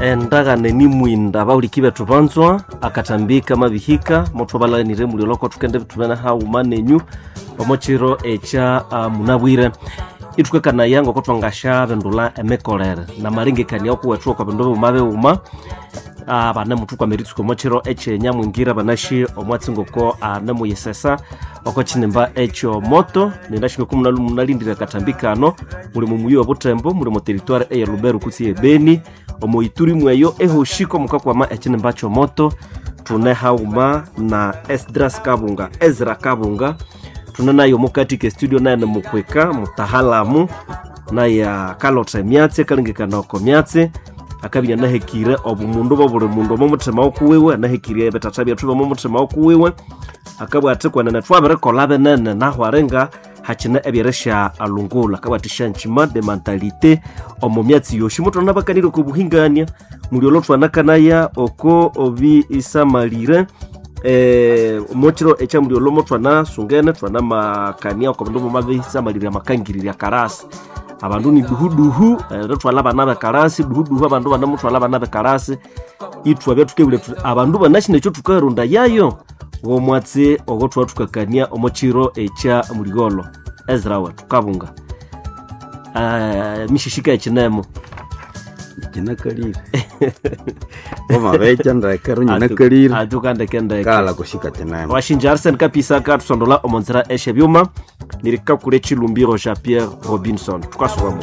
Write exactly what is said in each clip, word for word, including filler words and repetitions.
endaga neni mwinda baulikibe tubanzwa akatambika mabihika motobala ni remuli loko tukende tubana ha umanenyu omochiro echa uh, munabwire itukekana yango kotwangasha bendula emekolere na maringe kanya okuwetwa kwa bendo mabe uma abana mutu kwa meritsuko mochiro eche nyamwingira banashi omwatsingoko anemo yesesa okochinemba echo moto nindashike kumuna munalindira katambikano muri mu muyo obutembo muri mu territoire e Lubero kutsi ebeni omo ituri mweyo ehoshiko mukakwama echinemba cho moto tune hauma na Esdras Kabunga Ezra Kabunga tunana yo mukati ke studio na na mukweka mutahalamu na ya kalotre myatse kalingikana oko myatse akabinya na hekire obumundu bobule mundu momutima okuwewe na hekire betatabya tuba momutima okuwewe akabwa atekwana na twabere kolabe nene na hwarenga hachina ebiresha alungula kabatisha nchima de mentalite omomyatsi yoshimoto nabakaniro kubuhingania muliolotwa nakanaya oko obi isamalire eh mochiro echa muliolomotwa na sungene twana makania ko ndomo mabe isamalire makangirira karasi abandu ni duhuduhu retwala bana ba karasi duhuduhu abandu bana mutwala bana ba karasi itwa betukebule abandu banashine cyo tukarunda yayo wo mwatse ogotwa tukakania omochiro echa muligolo Ezra wa tukabunga ah mishishika echinemo kinakalira Oma becha ndakero nyinakalira atukande kende kala kushika chinemo washinja Arsene Kapisa ka tusondola omonzera eshe byuma nirika kule chilumbiro Jean Pierre Robinson tukasubamo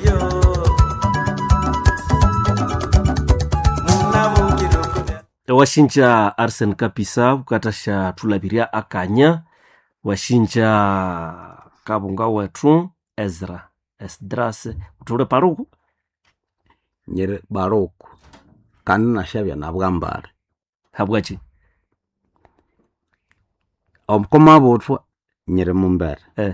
washinja Arsene Kapisa ukatasha tulabiria akanya washinja Kabunga wetu Ezra Esdras utule paruku nyere baroku kandi nashabya nabwambare habwachi omkoma botwa nyere mumbere eh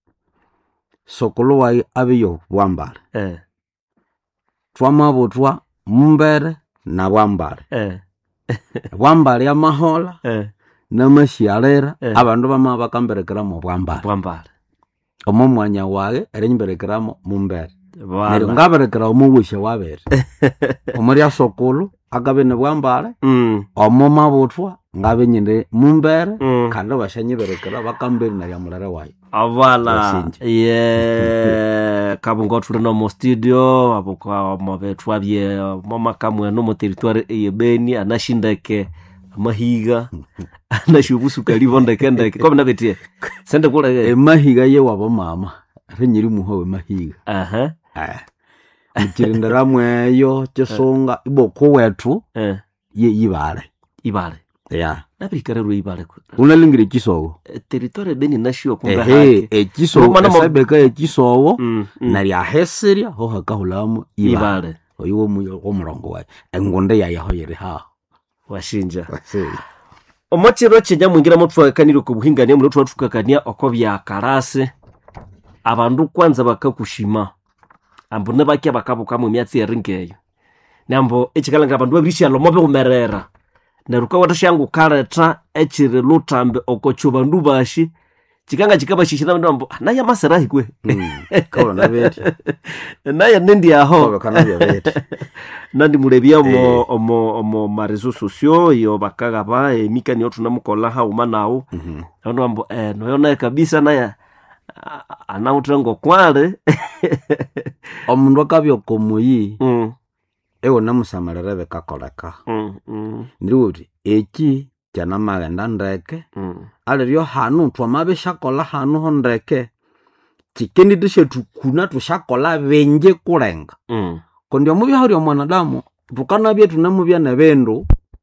sokolo wa abiyo bwambare eh twama botwa mumbere na bwambare eh bwambare ya mahola eh na mashialera eh. Abandu bama bakamberekera mu bwambare bwambare omo mwanya wawe erenyberekera mu mumbere bana ngaberekera omugushe wabere omuri asokolo akabene bwambare mm omo mabotwa ngabe nyinde mumbere mm. kandi bashanyiberekera bakambere na ya mulare wayo avala ye Kabunga tuli no mo studio abukwa mo betwa bye mo makamwe no mo territoire e Beni anashindeke mahiga anashubusu kalivo ndekendeke kwa nabetie sende kule e mahiga ye wabo mama renyiri muhowe mahiga aha eh mukirindira mweyo cyesonga iboko wetu eh ye ibare ibale ya nabikare ru ibale unalingire kisogo territoire Beni nashio kumba hake e kisogo sabeka e kisogo na ya heseria ho hakahulamu ibale oyiwo muyo omurongo wae engonde ya yaho yeri ha washinja omochiro chenya mwingira mutwa kaniro kubuhingania mulotwa tukakania okobya karase abandu kwanza bakakushima ambone bakya bakabuka mu myatsi eringeyo nambo echikalanga abandu babisha lomobe kumerera neruka watashangu kareta echire lutambe okochuba ndubashi chikanga chikabashishina ndambo naya maserahi kwe mm kaona nabeti naya nendi aho bakana byabeti nandi mulebya mo omo omo marezo sociaux yo bakaga ba emikani otu namukola ha umanawo mhm ndambo eh noyona kabisa naya anawutrengo kwale omundu akabyo komuyi mm ewo namusamarere bekakoleka mm mm ndiwuti eki cyana magenda ndeke mm aliryo hanu twamabishakola hanu hondeke chikendi tishetu kuna tushakola benje kulenga mm kondio mubi hali mwanadamu tukana bye tunamubya nebendo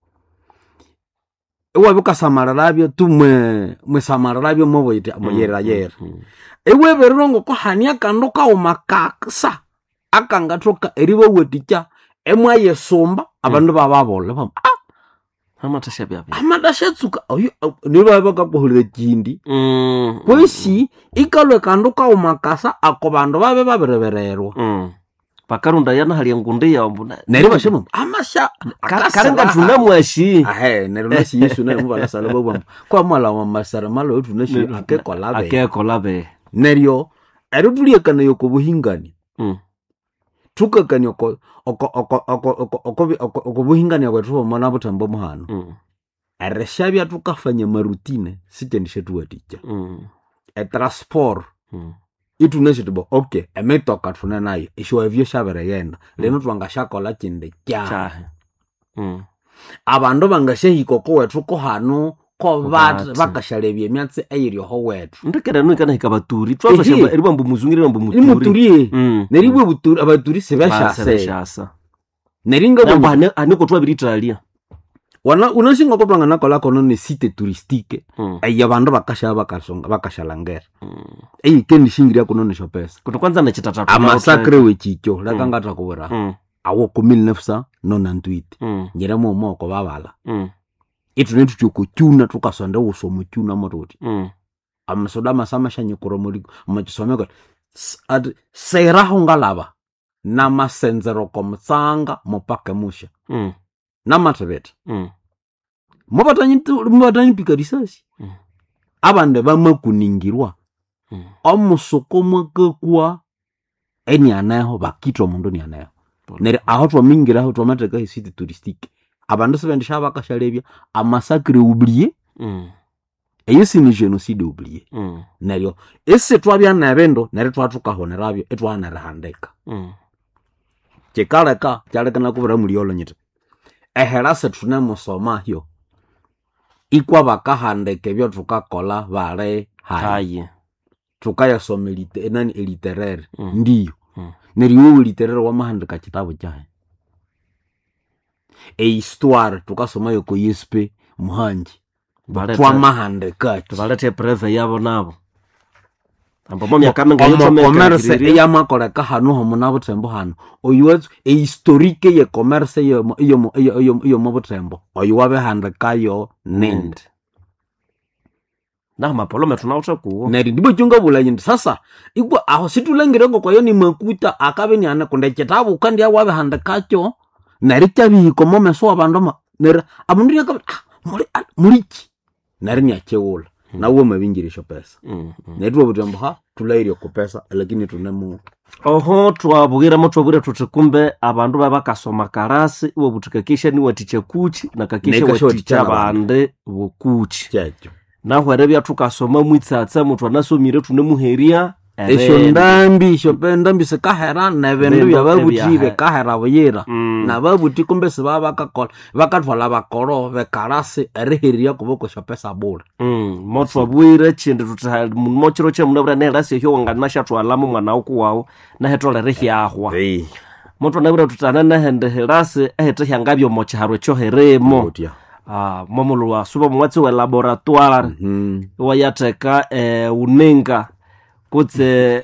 ewa bikasamarara byo tumwe mwesamarara byo moboyite amoyera yera ewe berongo ko hania kandoka umakaksa akangatoka eribo weticha emwa yesomba abandu bababole bam amatasha bya bya amadashetsuka oyo niba bakakohulira kindi mm kwesi ikalwe kandoka umakasa akobandu babe baberebererwa mm pakarunda yana hali ngunde ya mbuna neri bashemo amasha karanga tunamwashi ahe neri nashi Yesu na mubala salabo bwa kwa mala wa masara malo tunashi akekola be akekola be neryo erutulie kana yokubuhingani mm tukakanya oko oko oko oko oko oko oko oko buhingania bwetu bomona butambo muhano Mm. ereshabya tukafanya marutine sitendishe tuwaticha Mm. e transport Mm. ituneshitibo okay emetoka tuna nayo ishwavyo shabere yenda leno twangashakola kinde kya Chahe. Mm. abandu bangashehiko ko wetu ko hano ko bat Bati. bakashalebye myatse eyiryo ho wetu Ndekera no ikana hikabaturi twasha Ehe. shamba eribambu muzungiri bambu muturi imuturiye Mm. neribwe buturi abaturi Basa sebashase beshasa neringa namba bo hane hane ko twabiri Italia wana unashinga ko twanga nakola kono ni site touristique Mm. ay abandu bakasha bakasonga bakashalangera Mm. eyi kendi shingira kono ni shopesa Kuto kwanza na chitatatu amasakre wechicho lakangata kubura Mm. awo ku mille neuf cent quatre-vingt-dix-huit Mm. nyeremo moko babala Mm. itu netu tukuchuna tukasonda uso muchuna mototi Mm. amasoda masama shanyikoro muri machisomeko at seraho ngalaba na masenzero komtsanga mopaka musha Mm. na matebeta Mm. mobatanyi mobatanyi pikarisasi Mm. abande bamakuningirwa Mm. omusoko mwakakwa eni anaho bakitwa mundu ni anaho nere aho twamingira aho twamateka isiti touristique abandu sebendisha bakashalebya amasakre oublié Mm. eyisi ni genocide oublié Mm. neryo ese twabya nebendo nere twatukahonerabyo etwanerahandeka Mm. kikaleka kyalekana kubura muliolo nyite eherase tune musoma hyo ikwa bakahandeke byo tukakola bare hayi Haye. tukayasoma elite nani eliteraire Mm. ndiyo Mm. neryo eliteraire wamahandika kitabu cyahe e histoire tukasoma yo ko yespe muhanji Balete twamahandika balete preve yabo nabo ambo momya kamenga yoto omo commerce meka eyamakoleka hano homo na butembo hano oyuwatsu e historique ye commerce yo yo yo yo mo butembo oyuwabe handikayo nende na mapolome tunauta kuwo neri ndibo chunga bulanyindi sasa igwa aho situlengire ngo kwayo ni makuta akabe ni ana kunde kitabu kandi awabe handikacho neri cyabiko mo meso abandu ma neri amundu yakaba ah, muri ah, muriki neri ni acheula hmm. na uwo mabingirisho pesa mm, mm. neri butembo ha tulaire ku pesa lakini tunemu oho twabwira mo twabwira tuti kumbe abandu babakasoma karasi uwo butukakisha ni waticha kuchi na kakisha Nekasha waticha waticha bande bokuchi checho nahwere bya tukasoma mwitsatsa muthu anasomire tunemuheria esho ndambi esho ndambi sekahera nebendu byababutibe kahera boyera Mm. na babuti kumbe seba bakakola bakatwala bakoro bekarasi eriheria kuboko sho pesa bula mm motho abwire chinde tuti mochiro che munabura nerasi hyo ngana shatwala mu mwana okuwawo na hetole rehyahwa hey motho nabura tutana na hende herasi ehete hyangabyo mochharwe cho heremo otia ah momolo wa suba mwatsi wa laboratoire mhm wayateka eh uninga kutse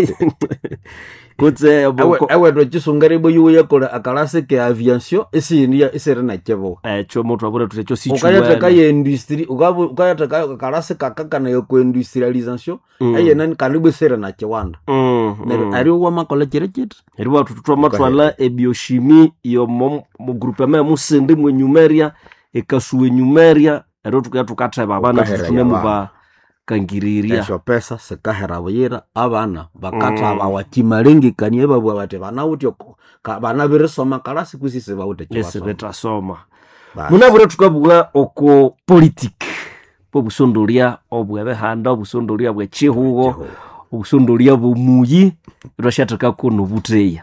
kutse ewe ewe do chisungari bo yuya kola akarasi ke aviation esi ni esere na chebo eh cho motho abure tuti cho sichu ukayateka ye industry ugabu ukayateka akarasi kakakana yo ko industrialisation Mm. eye nani kanibu sere na chiwanda mm ne ari wa makola chirekit eriwa tututwa matwala ebiochimie yo mu groupement musende mwe numeria ekasuwe numeria ero tukaya tukatheba abana Ukaherera tutume mu abana. ba kangiriria esho pesa sekahera boyera abana bakatha mm. bawakimalengekanie babwa bate bana uti bana birisoma karasi kusise bawute ese betasoma muna bure tukabwa oko politique po busondolia obwebe handa obusondolia bwe chihugo obusondolia bumuyi rwashataka kuno buteya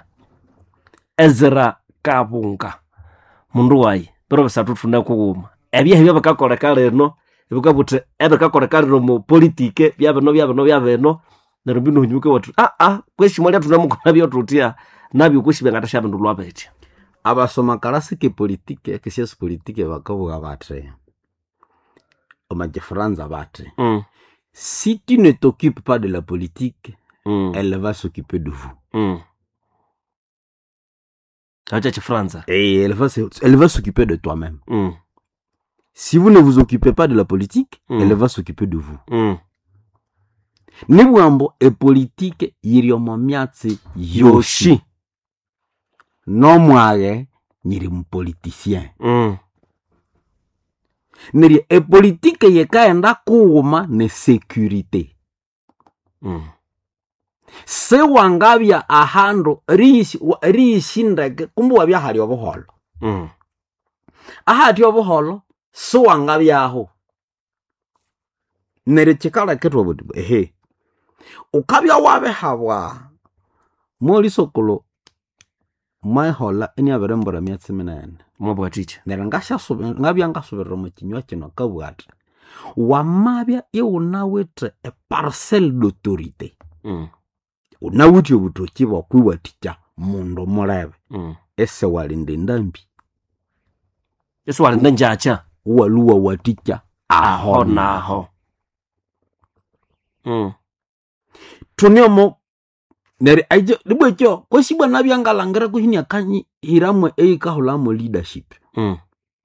Ezra Kabunga mundu wayi pero basatu tunda kuguma ebye hebya bakakoleka leno ebukabute ebekakoleka leno mu politique byabe no byabe no byabe no nerumbi no nyuke watu ah ah kweshimali tunamukona byo tutia nabyo kushibanga tashabe ndulwabete abasoma karasi ke politique ke siasa politique bakabuga batre oma Franza batre mm. si tu ne t'occupes pas de la politique mm. elle va s'occuper de vous mm. Acha Franza et elle va elle va s'occuper de toi-même mm. si vous ne vous occupez pas de la politique mm. elle va s'occuper de vous mm. Nibwambo e politique yiriomo myatsi yoshi, yoshi. No mwage nyiri mpoliticien mm. niri e politique yekaenda kuuma ne sécurité mm. se wangabya ahando rishi rishindeke kumbu wabya hali obuholo mm. ahati obuholo se wangabyaho nere chikala ketwa budi ehe ukabya wabe habwa moli sokolo mai hola eni aberembora myatsi minene mwabwa ticha nere ngasha sube ngabya ngasubira mu kinywa kino kabwata wamabya iunawete e parcelle d'autorité mm. unawuthi obutoki bwakwiwathikya mundu mulebe mm. ese walinde ndambi ese walinde njacha waluwa wathikya aho naho mm. tunyomo neri ajo libwecho kwesibwa nabyangalangira kuhinya kanyi hiramwe eikahulamo leadership mm.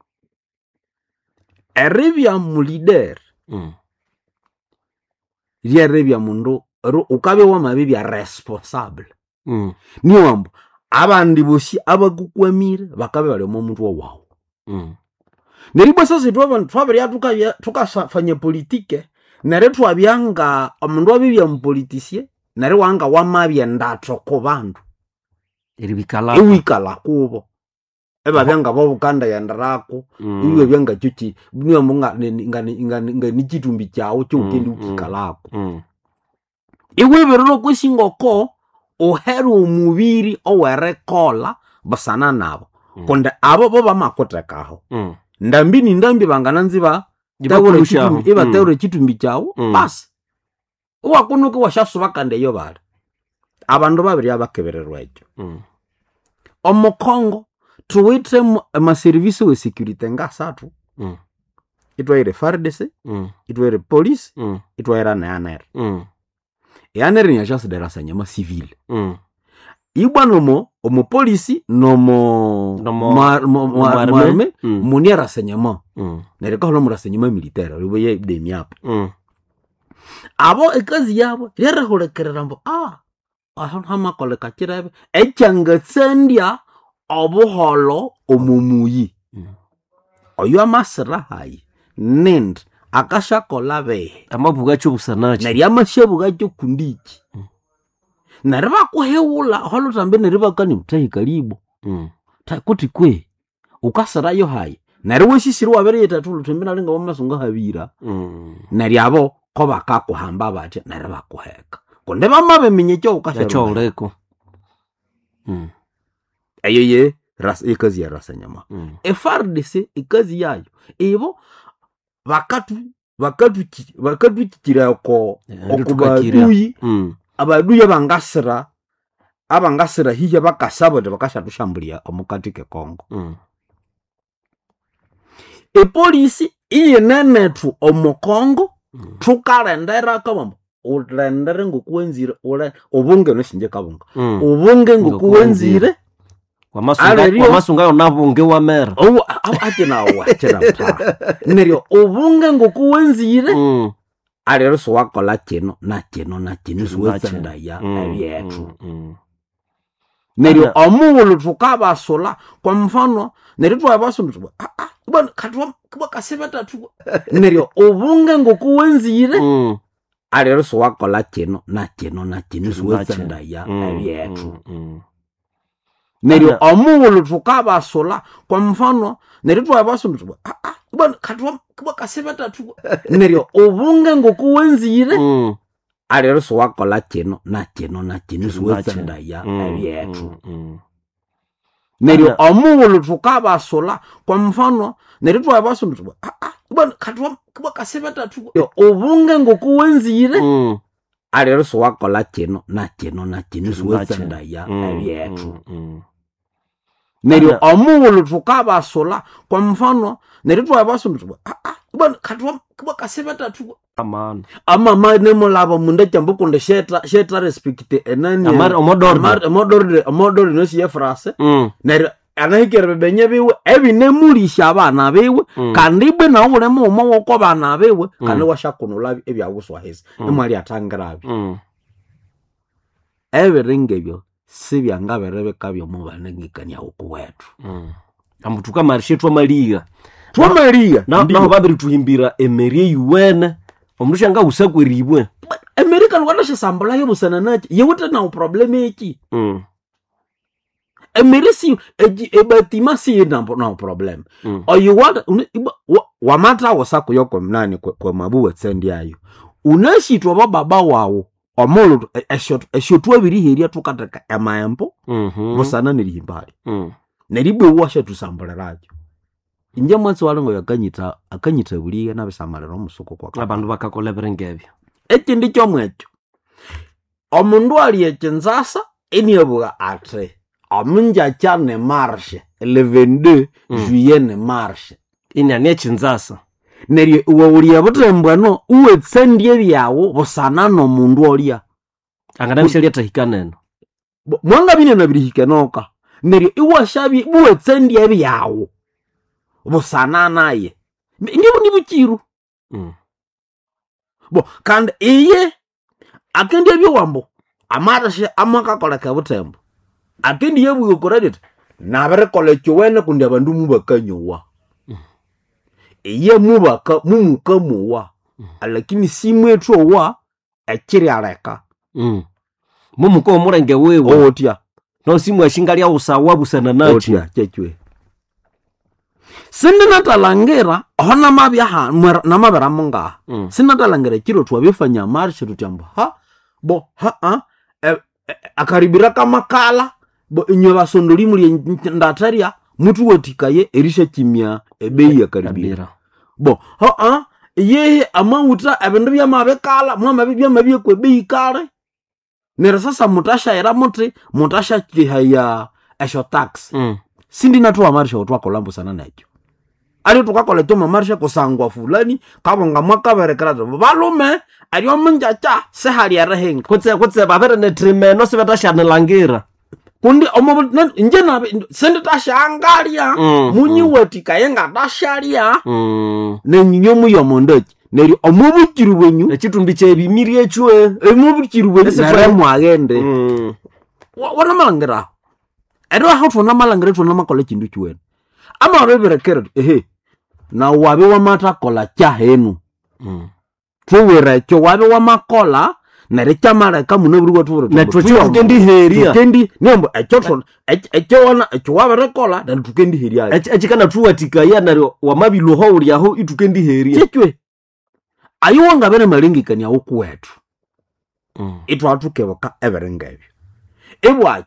eribya mu leader mm. ryerebya mundu ukabe wamabibya responsable mm. niwambo abandi bosi abakukwamire bakabe bali mu muntu wawo mm. neribwa sasa twa twabya tukabya tukafanya politike nere twabyanga omundu abibya mu politicier nere wanga wamabya ndato ko bandu eribikala ewikala kubo eba byanga babukanda yandarako mm. iwe byanga cyuki niyo munga ngani ngani ngani kitumbi cyawo cyukendi ukikalako mm. iwe berero kwishingoko oheru umubiri owerekola basana nabo mm. konde abo bo bamakotekaho mm. ndambi ni ndambi bangana nziba tawore kitumbi iba tawore kitumbi cyawo mm. bas wakunuko washasuba kande yo bale abandu babiri abakebererwa ekyo mm. omukongo tuwite ma service we security ngasatu mm. itwaire F A R D C mm. itwaire police mm. itwaire na N R mm. N R ni agence de renseignement civil mm. ibwano mo omo police no mo marme muni renseignement mm. nereka holo mu renseignement militaire riboye de miapo mm. abo ekazi yabo yereholekerera mbo ah aha hamakoleka kirebe ecyangatsendia obuholo omumuyi mm. oyo amasira hayi nend akashakola be amabuga cyo busanachi nari amashebuga cyo kundiki mm. nari bakuhewula holo tambe nari bakani mutahi karibu mm. takuti kwe ukasara yo hayi nari weshishiri wabere yetatulu tembe nalinga bamasunga habira mm. nari abo ko bakakuhamba bati nari bakuheka konde bamabe minyecyo ukashara ureko mm. ayeye ras ikazi ya rasanyama mm. F A R D C ikazi yayo ibo bakatu bakatu bakatu kikira ko okubaduyi mm. abaduyi bangasira abangasira hiye bakasabo de bakashatushambulia omukati ke Kongo mm. e police iye nenetu omukongo mm. tukalendera kabambo ulendere ngokuwenzire ule ubunge no shinje kabunga mm. ubunge ngokuwenzire wamasunga wamasunga yonabunge wa mera oh ate nawo atera mta nerio ubunge ngokuwenzire mm. alero so wakola kino na kino na kino suwetsanda ya ebyetu mm. mm. nerio omulu tukaba sola kwa mfano nerio twabasundu ah ah bwana katwa kuba kasebeta tu nerio ubunge ngokuwenzire mm. alero so wakola kino na kino na kino suwetsanda ya ebyetu mm. mm. nerio omulu tukaba sola kwa mfano nerio twabasundu ah ah bwana katwa kuba kasebeta tu nerio ubunge ngokuwenzire mm. alero so wakola kino na kino na kino suwetsanda ya ebyetu mm. mm. nerio omulu tukaba sola kwa mfano nerio twabasundu ah ah bwana katwa kuba kasebeta tu ubunge ngokuwenzire mm. alero so wakola kino na kino na kino suwetsanda ya ebyetu mm. mm. nerio omulu tukaba sola kwa mfano nerio twabasundu ah ah bwana katwa kuba kasebeta tu amana amama nemolaba munda cyambuko ndesheta sheta respect enani amar omodor omodor omodor no siya frase mm. nerio anahikere bebenye biwe ebinemulisha abana biwe mm. kandi bwe na ule mu mo ko bana biwe mm. kandi washakunula ebyaguswa hezi mm. emwali atangirabi mm. eberingebyo sibyanga berebeka byo mu banengikanya okuwetu mm. amutuka marshe twa maliga twa maliga na na babiri tuhimbira emerie yuwene omurushanga usakwiribwe America kandi wanashe sambula yobusana nachi yewute na problem eki mm emerisi eji ebatima si na na problem mm. oyu wata wamata wasako yoko mnani kwa, kwa mabuwa tsendi ayo unashitwa baba wawo omolo eshot eshotwa biri heria tukataka emayampo mhm busana nirihimbali mm neribwe washa tusambula rajo inje mwanzo walengo yakanyita akanyita buliga nabisamalira omusuko kwa abandu bakakola birengebyo eki ndicho mwecho omundu ali ekinzasa eniabuga atre amunja chane marche le vingt-deux mm. juillet ne marche ina ne chinzasa neryo uwuliya butembwano uwe tsendie byawo busana no mundu olia angana mishelia tahikaneno mwanga bine na birihikenoka neryo iwashabi uwe tsendie byawo busana naye ndibu nibukiru mm. bo kandi iye akendie byowambo amarashe amakakola ka butembo akendi yebu yokoredit nabere kolecho wene kundi abandu mubakanyowa mm. iye mubaka mumukamuwa mm. lakini simwetu owa ekiri aleka mm. mumuko omurenge wewe otya no simu ashingalia usawa busana nachi otya chechwe sindi natalangira hona mabya ha na mabera munga mm. sindi natalangira kiro twabifanya marche tutyamba ha bo ha ha e, e, akaribira kama kala bo inyo basondoli muri ndataria mutu wotikaye erisha kimya ebeyi akaribira bo ha ha ye amauta abindu bya mabekala mwama bya mabye kwe beyi kale nera sasa mutasha era muti mutasha kihaya esho tax mm. sindi natwa marsha otwa kolambo sana nakyo ali tukakola toma marsha kusangwa fulani kabonga mwaka berekrata balume ali omunja cha se hali arahenga kutse kutse babere ne trimeno se batashana langira kundi omo nje na sindi tashangalia mm, munyi mm. wetika yenga tashalia mm. ne nyinyomu yomondoki neri omubukiru wenyu ekitumbi kyebimiri echwe emubukiru wenyu nare mwagende mm. wana malangira ero hautu na malangira tu na makola kindu chwe ama reberekera ehe na wabe wa mata kola cha henu mm. tuwere cho wabe wa makola na recha mara kama no buru watu na tucho tukendi heria tukendi nembo echo echo wana echo wabe rekola na tukendi heria echikana tuwatika ya na wa mabilo ho uri aho itukendi heria chechwe ayo wanga bene malingikani ya ukwetu mm. itu atukeboka everengebyo ebwa